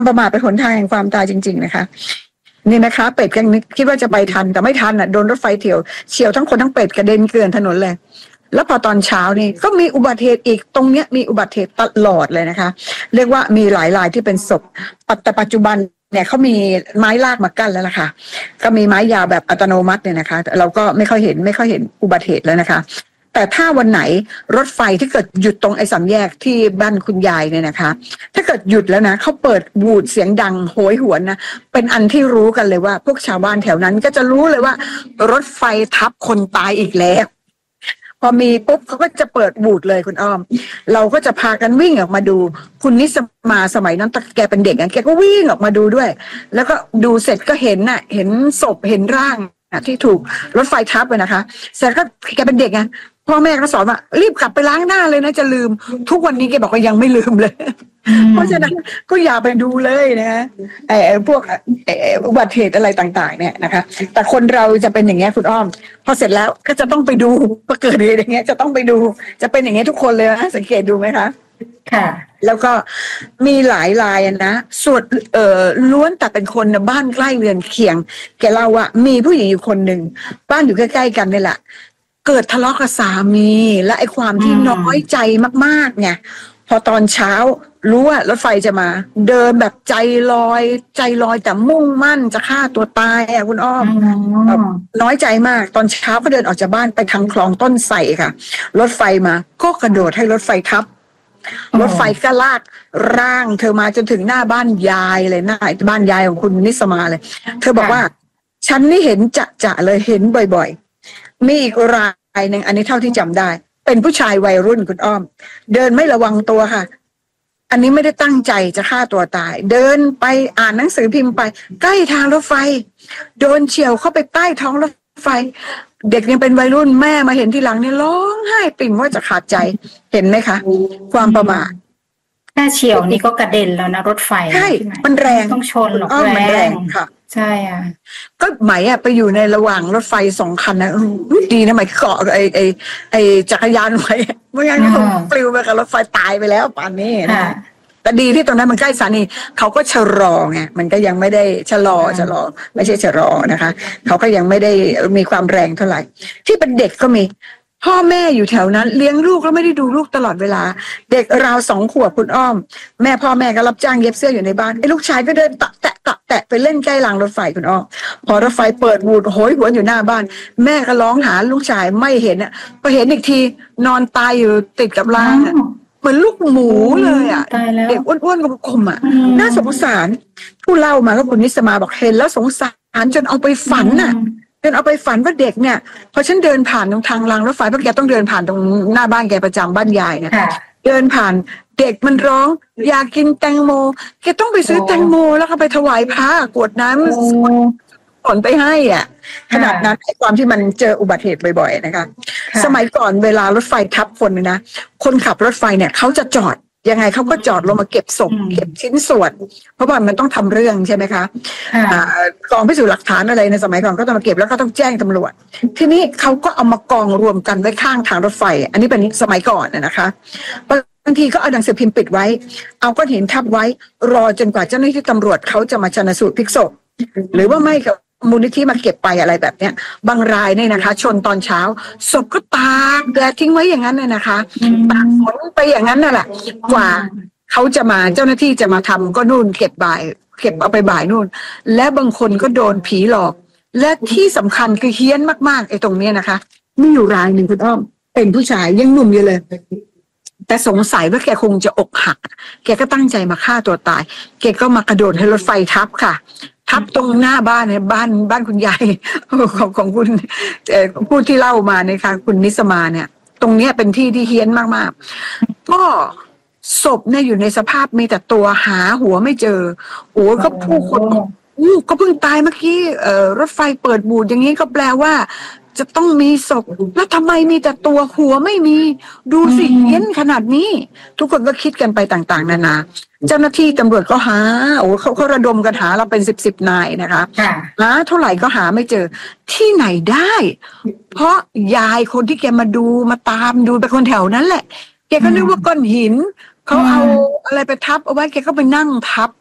ประมาทเป็นหนทางแห่งความตายจริงๆนะคะนี่นะคะเป็ดกันคิดว่าจะไปทันแต่ไม่ทันอ่ะโดนรถไฟเฉียวทั้งคนทั้งเป็ดกระเด็นเกลื่อนถนนเลยแล้วพอตอนเช้านี่ก็มีอุบัติเหตุอีกตรงเนี้ยมีอุบัติเหตุตลอดเลยนะคะเรียกว่ามีหลายรายที่เป็นศพแต่ปัจจุบันเนี่ยเขามีไม้ลากมากั้นแล้วล่ะค่ะก็มีไม้ยาวแบบอัตโนมัติเนี่ยนะคะเราก็ไม่ค่อยเห็นอุบัติเหตุแล้วนะคะแต่ถ้าวันไหนรถไฟที่เกิดหยุดตรงไอ้สามแยกที่บ้านคุณยายเนี่ยนะคะถ้าเกิดหยุดแล้วนะเขาเปิดวูดเสียงดังโหยหวนนะเป็นอันที่รู้กันเลยว่าพวกชาวบ้านแถวนั้นก็จะรู้เลยว่ารถไฟทับคนตายอีกแล้วพอมีปุ๊บเขาก็จะเปิดวูดเลยคุณอ้อมเราก็จะพากันวิ่งออกมาดูคุณนิสมาสมัยนั้นแกเป็นเด็กแกก็วิ่งออกมาดูด้วยแล้วก็ดูเสร็จก็เห็นศพเห็นร่างที่ถูกรถไฟทับเลยนะคะเสร็จก็แกเป็นเด็กไงพ่อแม่ก็สอนว่ารีบกลับไปล้างหน้าเลยนะจะลืมทุกวันนี้แกบอกว่ายังไม่ลืมเลยเพราะฉะนั้นก็อย่าไปดูเลยนะพวกอุบัติเหตุอะไรต่างๆเนี่ยนะคะแต่คนเราจะเป็นอย่างเงี้ยคุณอ้อมพอเสร็จแล้วก็จะต้องไปดูพอเกิดเหตุอย่างเงี้ยจะต้องไปดูจะเป็นอย่างเงี้ยทุกคนเลยนะสังเกตดูไหมคะค่ะแล้วก็มีหลายรายนะส่วนล้วนแต่เป็นคนบ้านใกล้เรือนเคียงแกเล่าว่ามีผู้หญิงอยู่คนหนึ่งบ้านอยู่ใกล้ๆกันนี่แหละเกิดทะเลาะกับสามีและไอ้ความที่น้อยใจมากๆไงพอตอนเช้ารู้ว่ารถไฟจะมาเดินแบบใจลอยแต่มุ่งมั่นจะฆ่าตัวตายอ่ะคุณอ้อมน้อยใจมากตอนเช้าก็เดินออกจากบ้านไปทางคลองต้นไทรค่ะรถไฟมาก็กระโดดให้รถไฟทับรถไฟก็ลากร่างเธอมาจนถึงหน้าบ้านยายเลยหน้าบ้านยายของคุณนิสมาเลยเธอบอกว่าฉันนี่เห็นจะเลยเห็นบ่อยๆมีอีกรายหนึ่งอันนี้เท่าที่จำได้เป็นผู้ชายวัยรุ่นคุณอ้อมเดินไม่ระวังตัวค่ะอันนี้ไม่ได้ตั้งใจจะฆ่าตัวตายเดินไปอ่านหนังสือพิมพ์ไปใกล้ทางรถไฟโดนเฉี่ยวเข้าไปใต้ท้องรถไฟเด็กยังเป็นวัยรุ่นแม่มาเห็นทีหลังเนี่ยร้องไห้ปิ่มว่าจะขาดใจเห็นไหมคะความประมาทแค่เฉี่ยวนี่ก็กระเด็นแล้วนะรถไฟใช่มันแรงต้องชนหรอกแรงค่ะใช่อ่ะก็ไหมไปอยู่ในระหว่างรถไฟสองคันนะดีนะไหมเกาะไอจักรยานไว้ไม่งั้นเขาปลิวไปกับรถไฟตายไปแล้วป่านนี้นะแต่ดีที่ตรงนั้นมันใกล้สถานีเขาก็ชะลอไงมันก็ยังไม่ได้ชะลอไม่ใช่ชะลอนะคะเขาก็ยังไม่ได้มีความแรงเท่าไหร่ที่เป็นเด็กก็มีพ่อแม่อยู่แถวนั้นเลี้ยงลูกแล้วไม่ได้ดูลูกตลอดเวลาเด็กราว2 ขวบคุณอ้อมพ่อแม่ก็รับจ้างเย็บเสื้ออยู่ในบ้านไอ้ลูกชายก็เดินแตะไปเล่นใกล้รางรถไฟคุณอ้อมพอรถไฟเปิดวูดโหยหวนอยู่หน้าบ้านแม่ก็ร้องหาลูกชายไม่เห็นอ่ะพอเห็นอีกทีนอนตายอยู่ติดกับรางเหมือนลูกหมูเลยอ่ะเด็กอ้วนๆกลมๆอ่ะน่าสงสารผู้เล่ามาก็คุณนิสมาบอกเห็นแล้วสงสารจนเอาไปฝันน่ะจนเอาไปฝันว่าเด็กเนี่ยพอฉันเดินผ่านตรงทางรางรถไฟเพราะแกต้องเดินผ่านตรงหน้าบ้านแกประจำบ้านยายเนี่ยเดินผ่านเด็กมันร้องอยากกินแตงโมแกต้องไปซื้อแตงโมแล้วก็ไปถวายพระกรวดน้ำผลไปให้อ่ะขนาดนั้นความที่มันเจออุบัติเหตุบ่อยๆนะคะสมัยก่อนเวลารถไฟทับคนนะคนขับรถไฟเนี่ยเขาจะจอดยังไงเขาก็จอดลงมาเก็บศพเก็บชิ้นส่วนเพราะว่ามันต้องทำเรื่องใช่ไหมคะกองพิสูจน์หลักฐานอะไรในสมัยก่อนก็ต้องมาเก็บแล้วก็ต้องแจ้งตำรวจทีนี้เขาก็เอามากองรวมกันไว้ข้างทางรถไฟอันนี้เป็นสมัยก่อนนะคะบางทีก็เอาหนังสือพิมพ์ปิดไว้เอาก้อนหินทับไว้รอจนกว่าเจ้าหน้าที่ตำรวจเขาจะมาชันสูตรพลิกศพหรือว่าไม่ก็มูลนิธิมาเก็บไปอะไรแบบเนี้ยบางรายเนี่ยนะคะชนตอนเช้าศพก็ตากแดดทิ้งไว้อย่างนั้นเลยนะคะตากฝนไปอย่างนั้นน่ะแหละกว่าเขาจะมาเจ้าหน้าที่จะมาทำก็นู่นเก็บเอาไปบ่ายนู่นและบางคนก็โดนผีหลอกและที่สำคัญคือเฮี้ยนมากๆไอ้ตรงเนี้ยนะคะมีอยู่รายหนึ่งคุณอ้อมเป็นผู้ชายยังหนุ่มอยู่เลยแต่สงสัยว่าแกคงจะอกหักแกก็ตั้งใจมาฆ่าตัวตายแกก็มากระโดดให้รถไฟทับค่ะทับตรงหน้าบ้านเนี่ยบ้านคุณยายของคุณผู้ที่เล่ามาเนี่ยค่ะคุณนิสมาเนี่ยตรงเนี้ยเป็นที่ที่เฮี้ยนมากๆก็ศพเนี่ยอยู่ในสภาพมีแต่ตัวหาหัวไม่เจอโอ้ก็ผู้คนก็เพิ่งตายเมื่อกี้รถไฟเปิดบูดอย่างนี้ก็แปลว่าจะต้องมีศพแล้วทำไมมีแต่ตัวหัวไม่มีดูสิเฮี้ยนขนาดนี้ทุกคนก็คิดกันไปต่างๆนานาเจ้าหน้าที่ตำรวจก็หาเขาระดมกันหาเราเป็น10นายนะคะหาเท่าไหร่ก็หาไม่เจอที่ไหนได้เพราะยายคนที่แกมาดูมาตามดูเป็นคนแถวนั้นแหละแกก็นึกว่าก้อนหินเขาเอาอะไรไปทับเอาไว้แกก็ไปนั่งทับ